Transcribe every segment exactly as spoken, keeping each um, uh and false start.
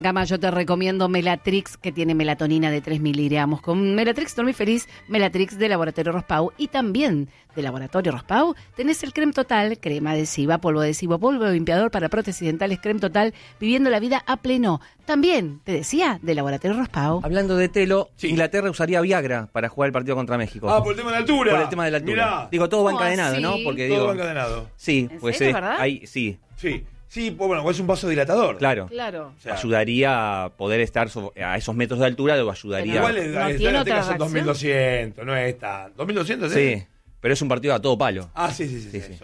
Gama, yo te recomiendo Melatrix, que tiene melatonina de tres miligramos. Con Melatrix dormí feliz, Melatrix de Laboratorio Rospau. Y también de Laboratorio Rospau tenés el Creme Total, crema adhesiva, polvo adhesivo, polvo limpiador para prótesis dentales, Creme Total, viviendo la vida a pleno. También, te decía, de Laboratorio Rospau. Hablando de Telo, sí. Inglaterra usaría Viagra para jugar el partido contra México. Ah, por el tema de la altura. Por el tema de la altura. Mirá. Digo, todo va encadenado, ¿no? Porque todo digo, va encadenado. Sí, ¿En pues serio, es, verdad? hay, sí. Sí. Sí, pues bueno, es un vasodilatador. Claro. Claro. O sea, ayudaría a poder estar so- a esos metros de altura, lo ayudaría. Igual es, ¿No es, tiene es, otra son dos mil doscientos, no es tan. ¿dos mil doscientos? Sí, ¿eh? pero es un partido a todo palo. Ah, sí, sí, sí. Sí, sí, sí. eso.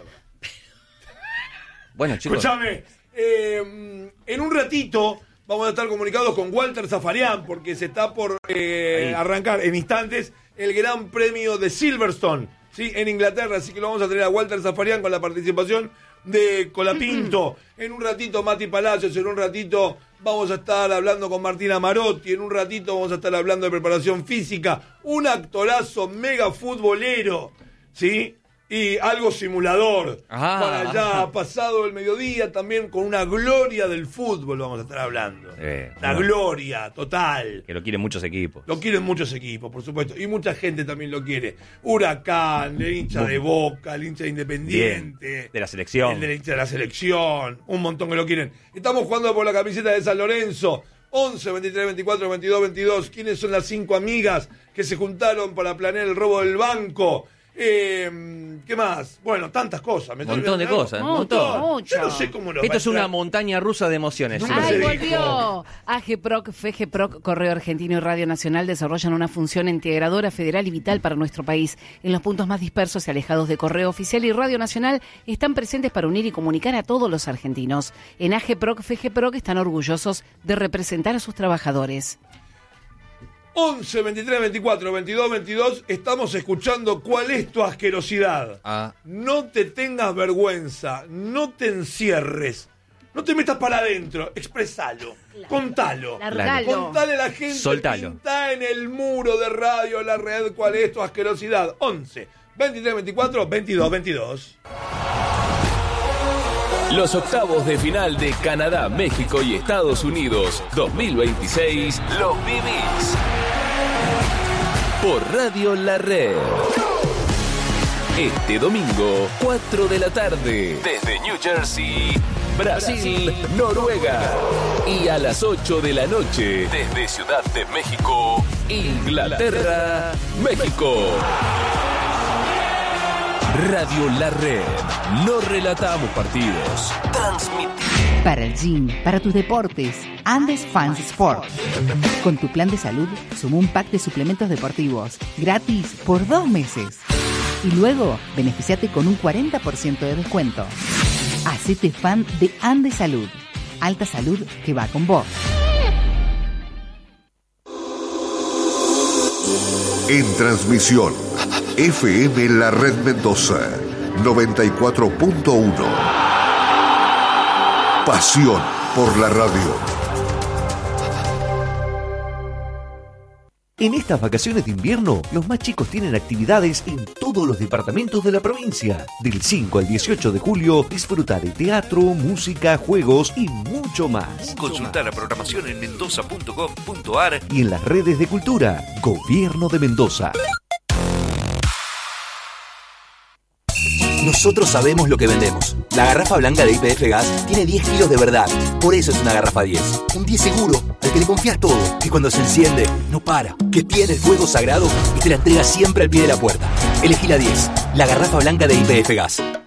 Bueno, chicos. Escúchame, eh, en un ratito vamos a estar comunicados con Walter Zafarian porque se está por eh, arrancar en instantes el Gran Premio de Silverstone, ¿sí? En Inglaterra, así que lo vamos a tener a Walter Zafarian con la participación de Colapinto. En un ratito Mati Palacios, en un ratito vamos a estar hablando con Martina Marotti, en un ratito vamos a estar hablando de preparación física, un actorazo mega futbolero, ¿sí? Y algo simulador. Ajá. Para allá, pasado el mediodía, también con una gloria del fútbol vamos a estar hablando. Eh, La no. gloria total. Que lo quieren muchos equipos. Lo quieren muchos equipos, por supuesto. Y mucha gente también lo quiere. Huracán, el hincha de Boca, el hincha de Independiente. Bien. De la selección. El del hincha de la selección. Un montón que lo quieren. Estamos jugando por la camiseta de San Lorenzo. once, veintitrés, veinticuatro, veintidós, veintidós. ¿Quiénes son las cinco amigas que se juntaron para planear el robo del banco? Eh, ¿Qué más? Bueno, tantas cosas. Un montón de cosas. Un montón. montón. Yo no sé cómo lo Esto va es a una entrar. montaña rusa de emociones. Nunca ¡Ay, se volvió! dijo. AGEPROC, FEGEPROC, Correo Argentino y Radio Nacional desarrollan una función integradora, federal y vital para nuestro país. En los puntos más dispersos y alejados de Correo Oficial y Radio Nacional están presentes para unir y comunicar a todos los argentinos. En AGEPROC, FEGEPROC están orgullosos de representar a sus trabajadores. once, veintitrés, veinticuatro, veintidós, veintidós, estamos escuchando cuál es tu asquerosidad. Ah. No te tengas vergüenza, no te encierres, no te metas para adentro, expresalo, Claro. contalo. Largalo. Contale a la gente, Soltalo. pintá en el muro de Radio La Red cuál es tu asquerosidad. once, veintitrés, veinticuatro, veintidós, veintidós. Los octavos de final de Canadá, México y Estados Unidos dos mil veintiséis los vivís por Radio La Red. Este domingo, cuatro de la tarde, desde New Jersey, Brasil, Noruega. Y a las ocho de la noche, desde Ciudad de México, Inglaterra, México. Radio La Red. No relatamos partidos. Transmitimos. Para el gym, para tus deportes, Andes Fans Sport. Con tu plan de salud, suma un pack de suplementos deportivos, gratis por dos meses. Y luego, beneficiate con un cuarenta por ciento de descuento. Hacete fan de Andes Salud. Alta salud que va con vos. En transmisión, F M La Red Mendoza, noventa y cuatro punto uno. Pasión por la radio. En estas vacaciones de invierno, los más chicos tienen actividades en todos los departamentos de la provincia. Del cinco al dieciocho de julio, disfruta de teatro, música, juegos y mucho más. Consulta la programación en mendoza punto gov punto ar Y en las redes de cultura, Gobierno de Mendoza. Nosotros sabemos lo que vendemos. La garrafa blanca de Y P F Gas tiene diez kilos de verdad. Por eso es una garrafa diez. Un diez seguro, al que le confías todo. Que cuando se enciende, no para. Que tiene el fuego sagrado y te la entrega siempre al pie de la puerta. Elegí la diez, la garrafa blanca de Y P F Gas.